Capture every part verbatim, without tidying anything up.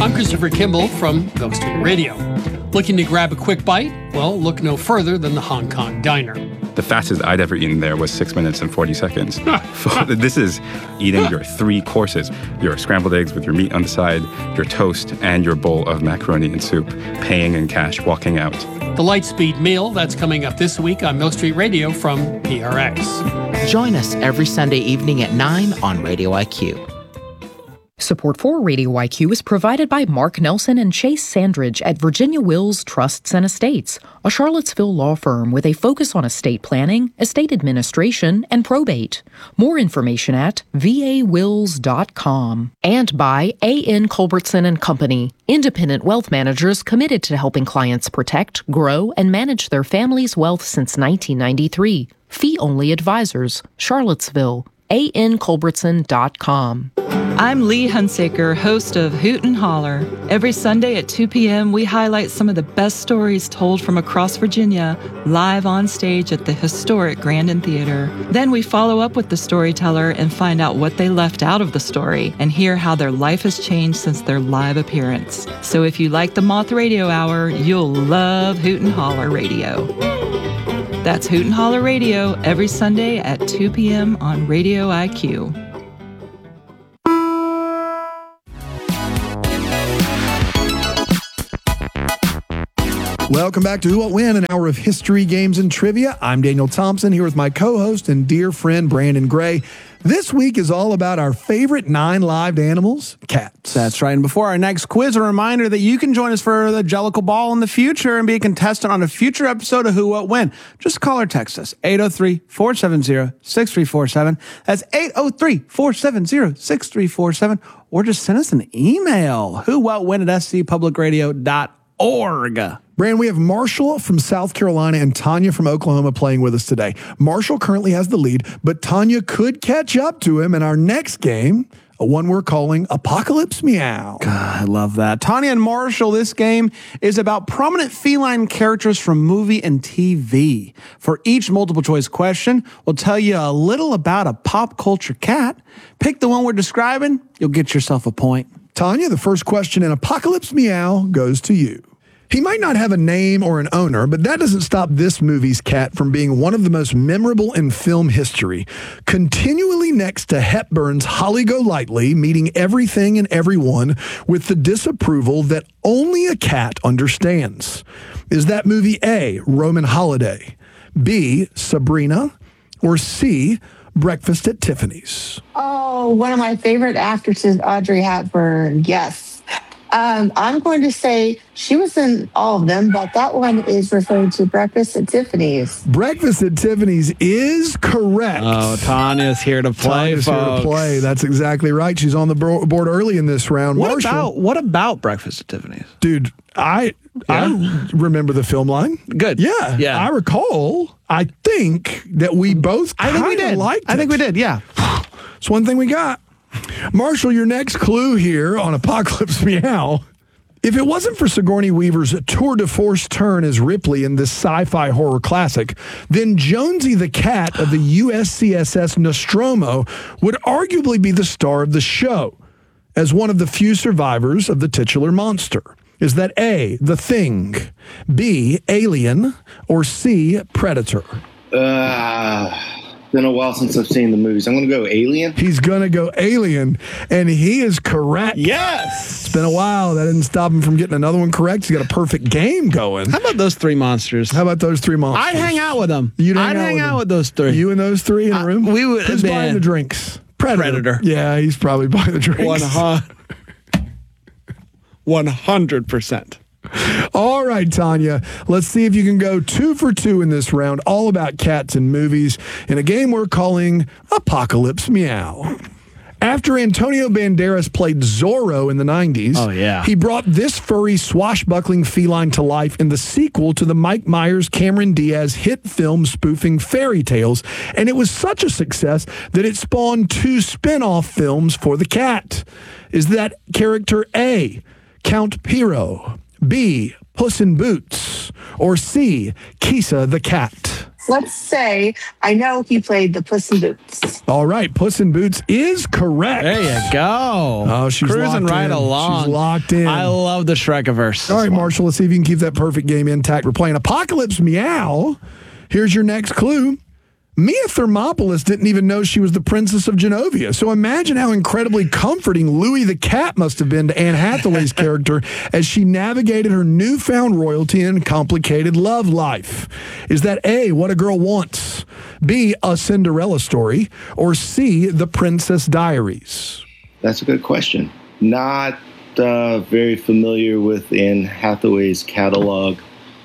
I'm Christopher Kimball from Ghost Street Radio. Looking to grab a quick bite? Well, look no further than the Hong Kong Diner. The fastest I'd ever eaten there was six minutes and forty seconds. This is eating your three courses, your scrambled eggs with your meat on the side, your toast, and your bowl of macaroni and soup, paying in cash, walking out. The Lightspeed Meal, that's coming up this week on Milk Street Radio from P R X. Join us every Sunday evening at nine on Radio I Q. Support for Radio I Q is provided by Mark Nelson and Chase Sandridge at Virginia Wills Trusts and Estates, a Charlottesville law firm with a focus on estate planning, estate administration, and probate. More information at v a wills dot com. And by A N Culbertson and Company, independent wealth managers committed to helping clients protect, grow, and manage their family's wealth since nineteen ninety-three. Fee-only advisors, Charlottesville. A N Culbertson dot com. I'm Lee Hunsaker, host of Hoot and Holler. Every Sunday at two p.m., we highlight some of the best stories told from across Virginia, live on stage at the historic Grandin Theater. Then we follow up with the storyteller and find out what they left out of the story and hear how their life has changed since their live appearance. So if you like the Moth Radio Hour, you'll love Hoot and Holler Radio. That's Hoot and Holler Radio every Sunday at two p.m. on Radio I Q. Welcome back to Who What When, an hour of history, games, and trivia. I'm Daniel Thompson here with my co-host and dear friend Brandon Gray. This week is all about our favorite nine-lived animals, cats. That's right. And before our next quiz, a reminder that you can join us for the Jellicle Ball in the future and be a contestant on a future episode of Who What When. Just call or text us, eight oh three, four seven zero, six three four seven. That's eight oh three, four seven zero, six three four seven. Or just send us an email, who what when at s c public radio dot org. Brand, we have Marshall from South Carolina and Tanya from Oklahoma playing with us today. Marshall currently has the lead, but Tanya could catch up to him in our next game, a one we're calling Apocalypse Meow. God, I love that. Tanya and Marshall, this game is about prominent feline characters from movie and T V. For each multiple choice question, we'll tell you a little about a pop culture cat. Pick the one we're describing, you'll get yourself a point. Tanya, the first question in Apocalypse Meow goes to you. He might not have a name or an owner, but that doesn't stop this movie's cat from being one of the most memorable in film history. Continually next to Hepburn's Holly Golightly, meeting everything and everyone with the disapproval that only a cat understands. Is that movie A, Roman Holiday, B, Sabrina, or C, Breakfast at Tiffany's? Oh, one of my favorite actresses, Audrey Hepburn. Yes. Um, I'm going to say she was in all of them, but that one is referring to Breakfast at Tiffany's. Breakfast at Tiffany's is correct. Oh, Tanya's here to play, Tanya's folks. here to play. That's exactly right. She's on the board early in this round. What Marshall, about what about Breakfast at Tiffany's? Dude, I yeah. I remember the film line. Good. Yeah. Yeah. I recall, I think that we both I think we did. liked it. I think we did, yeah. It's one thing we got. Marshall, your next clue here on Apocalypse Meow. If it wasn't for Sigourney Weaver's tour de force turn as Ripley in this sci-fi horror classic, then Jonesy the cat of the U S C S S Nostromo would arguably be the star of the show as one of the few survivors of the titular monster. Is that A, The Thing, B, Alien, or C, Predator? Uh... Been a while since I've seen the movies. I'm going to go Alien. He's going to go Alien, and he is correct. Yes! It's been a while. That didn't stop him from getting another one correct. He's got a perfect game going. How about those three monsters? How about those three monsters? I'd hang out with them. You'd hang I'd out hang with out them. with those three. You and those three in a room? Uh, we would Who's been buying the drinks? Predator. Predator. Yeah, he's probably buying the drinks. One hundred. One hundred percent. All right, Tanya, let's see if you can go two for two in this round, all about cats and movies, in a game we're calling Apocalypse Meow. After Antonio Banderas played Zorro in the nineties, oh, yeah. he brought this furry, swashbuckling feline to life in the sequel to the Mike Myers, Cameron Diaz hit film spoofing Fairy Tales, and it was such a success that it spawned two spin-off films for the cat. Is that character A, Count Piro, B, Puss in Boots, or C, Kisa the cat? let's say I know he played the Puss in Boots. All right, Puss in Boots is correct. There you go. Oh, she's cruising locked right in. along. She's locked in. I love the Shrekiverse. All right, Marshall, let's see if you can keep that perfect game intact. We're playing Apocalypse Meow. Here's your next clue. Mia Thermopolis didn't even know she was the Princess of Genovia. So imagine how incredibly comforting Louis the Cat must have been to Anne Hathaway's character as she navigated her newfound royalty and complicated love life. Is that A, What a Girl Wants, B, A Cinderella Story, or C, The Princess Diaries? That's a good question. Not uh, very familiar with Anne Hathaway's catalog,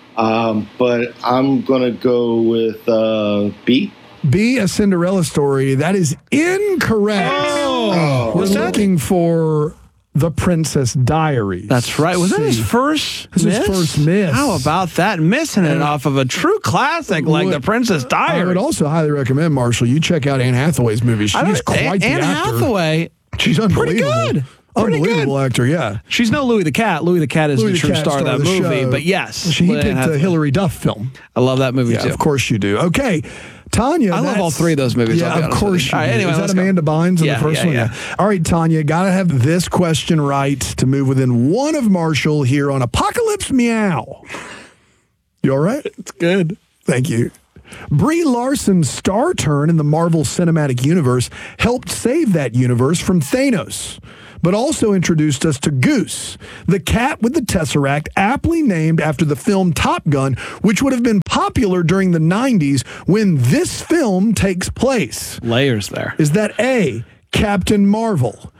um, but I'm going to go with uh, B. B, A Cinderella Story. That is incorrect. Oh. We're Was that- looking for The Princess Diaries. That's right. Was that his See. first This is miss? his first miss. How about that? Missing it off of a true classic like Would- The Princess I Diaries. would also highly recommend, Marshall, you check out Anne Hathaway's movies. I don't- She's quite the Anne actor. Hathaway, She's unbelievable. pretty good. Pretty Unbelievable good. actor, yeah. She's no Louis the Cat. Louis the Cat is Louis the the true Cat, star of that the movie. show. But yes, She he Anne picked the Hathaway. Hillary Duff film. I love that movie Yeah, too. of course you do. Okay, Tanya. I love that's- all three of those movies, Yeah, I'll be of honest course with you you. All right, do. anyway, Is let's that go. Amanda Bynes in Yeah, the first yeah, one? yeah. All right, Tanya, got to have this question right to move within one of Marshall here on Apocalypse Meow. You all right? It's good. Thank you. Brie Larson's star turn in the Marvel Cinematic Universe helped save that universe from Thanos, but also introduced us to Goose, the cat with the Tesseract, aptly named after the film Top Gun, which would have been popular during the nineties when this film takes place. Layers there. Is that A, Captain Marvel,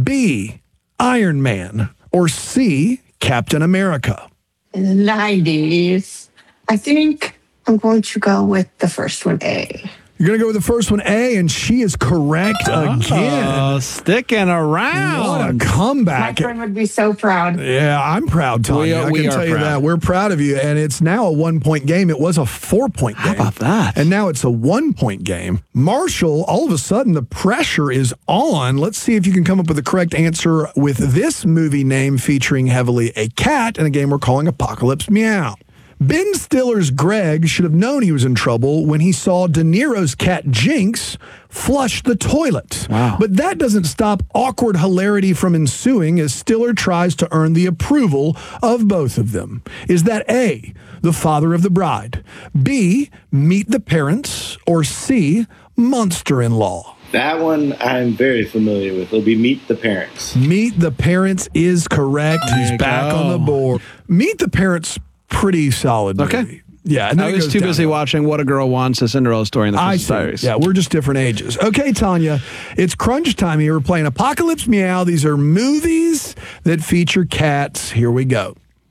B, Iron Man, or C, Captain America? In the nineties, I think I'm going to go with the first one, A. You're going to go with the first one, A, and she is correct again. Oh, sticking around. What a My comeback. friend would be so proud. Yeah, I'm proud, Tanya. We are- I we can are tell you proud. that. We're proud of you, and it's now a one-point game. It was a four-point game. How about that? And now it's a one-point game. Marshall, all of a sudden, the pressure is on. Let's see if you can come up with the correct answer with this movie name featuring heavily a cat in a game we're calling Apocalypse Meow. Ben Stiller's Greg should have known he was in trouble when he saw De Niro's cat Jinx flush the toilet. Wow. But that doesn't stop awkward hilarity from ensuing as Stiller tries to earn the approval of both of them. Is that A, The Father of the Bride, B, Meet the Parents, or C, Monster-in-Law? That one I'm very familiar with. It'll be Meet the Parents. Meet the Parents is correct. He's you back go. on the board. Meet the Parents, pretty solid movie. Okay. Yeah. And then I it was goes too busy downhill. watching What a Girl Wants, A Cinderella Story, and The I Princess see. Diaries. Yeah, we're just different ages. Okay, Tanya, it's crunch time here. We're playing Apocalypse Meow. These are movies that feature cats. Here we go.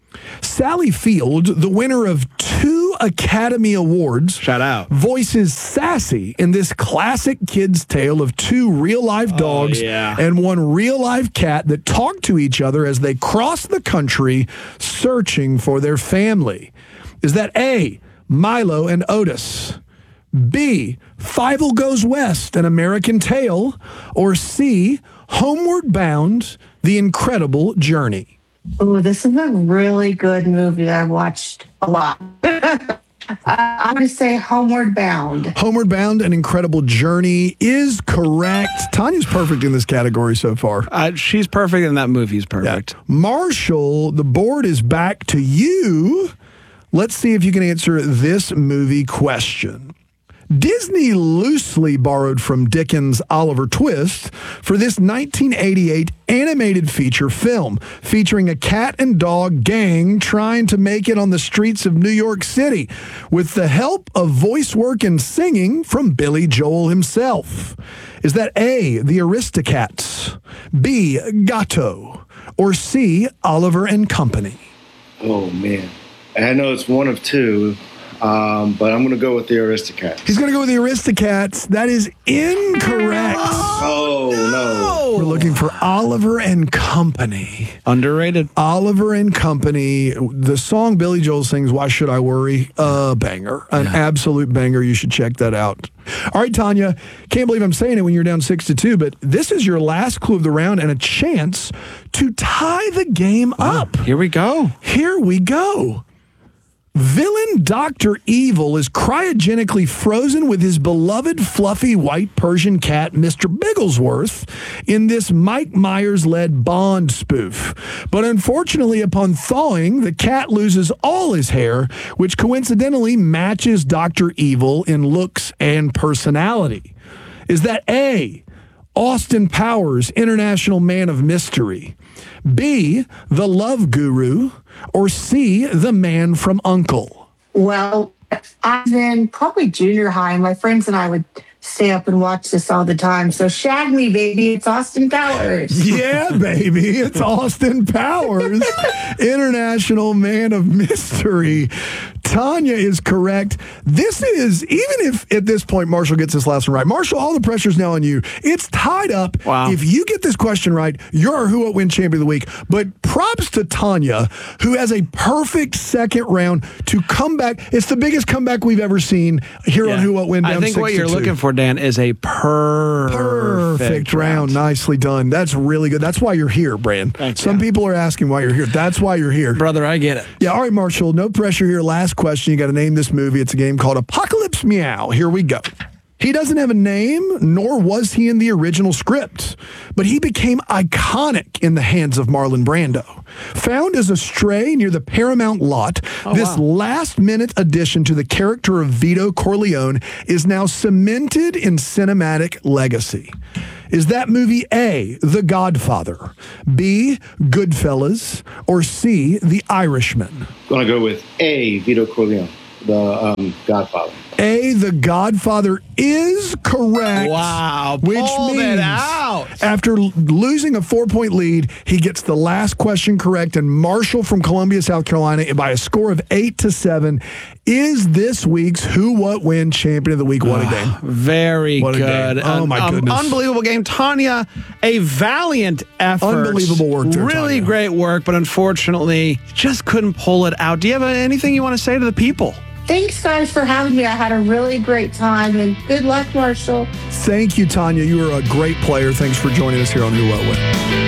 Sally Field, the winner of two Academy Awards, Shout out. voices Sassy in this classic kid's tale of two real-life dogs yeah. and one real-life cat that talk to each other as they cross the country searching for their family. Is that A, Milo and Otis, B, Fievel Goes West, An American Tale, or C, Homeward Bound, The Incredible Journey? Oh, this is a really good movie that I've watched a lot. uh, I'm going to say Homeward Bound. Homeward Bound, An Incredible Journey is correct. Tanya's perfect in this category so far. Uh, she's perfect, and that movie's Yeah. perfect. Marshall, the board is back to you. Let's see if you can answer this movie question. Disney loosely borrowed from Dickens' Oliver Twist for this nineteen eighty-eight animated feature film featuring a cat and dog gang trying to make it on the streets of New York City with the help of voice work and singing from Billy Joel himself. Is that A, The Aristocats, B, Gatto, or C, Oliver and Company? Oh, man. I know it's one of two, um, but I'm going to go with the Aristocats. He's going to go with the Aristocats. That is incorrect. Oh, no. We're looking for Oliver and Company. Underrated. Oliver and Company. The song Billy Joel sings, Why Should I Worry? A banger. An absolute banger. You should check that out. All right, Tanya. Can't believe I'm saying it when you're down six to two, but this is your last clue of the round and a chance to tie the game up. Here we go. Here we go. Villain Doctor Evil is cryogenically frozen with his beloved fluffy white Persian cat, Mister Bigglesworth, in this Mike Myers-led Bond spoof. But unfortunately, upon thawing, the cat loses all his hair, which coincidentally matches Doctor Evil in looks and personality. Is that A, Austin Powers, International Man of Mystery, B, the Love Guru, or C, the Man from U N C L E? Well, I was in probably junior high, and my friends and I would stay up and watch this all the time. So shag me, baby. It's Austin Powers. Yeah, baby. It's Austin Powers, International Man of Mystery. Tanya is correct. This is, even if at this point Marshall gets this last one right, Marshall, all the pressure's now on you. It's tied up. Wow. If you get this question right, you're our Who What Win Champion of the Week. But props to Tanya, who has a perfect second round to come back. It's the biggest comeback we've ever seen here Yeah. on Who What Win. I think what you're looking for, Dan, is a perfect, Perfect round. Nicely done. That's really good. That's why you're here, Bran. Thank Some you. people are asking why you're here. That's why you're here. Brother, I get it. Yeah, all right, Marshall. No pressure here. Last question. You got to name this movie. It's a game called Apocalypse Meow. Here we go. He doesn't have a name, nor was he in the original script, but he became iconic in the hands of Marlon Brando. Found as a stray near the Paramount lot, Oh, this wow. last-minute addition to the character of Vito Corleone is now cemented in cinematic legacy. Is that movie A, The Godfather, B, Goodfellas, or C, The Irishman? Gonna go with A, Vito Corleone, the um, Godfather. A, The Godfather is correct. Wow, Which pulled means it out. after l- losing a four-point lead, he gets the last question correct, and Marshall from Columbia, South Carolina, by a score of eight to seven, is this week's Who What Win Champion of the Week. What a game. Very What a good. game. Oh, An- my um, goodness. Unbelievable game. Tanya, a valiant effort. Unbelievable work there, Really Tanya. great work, but unfortunately, just couldn't pull it out. Do you have anything you want to say to the people? Thanks, guys, for having me. I had a really great time, and good luck, Marshall. Thank you, Tanya. You are a great player. Thanks for joining us here on Who What Win.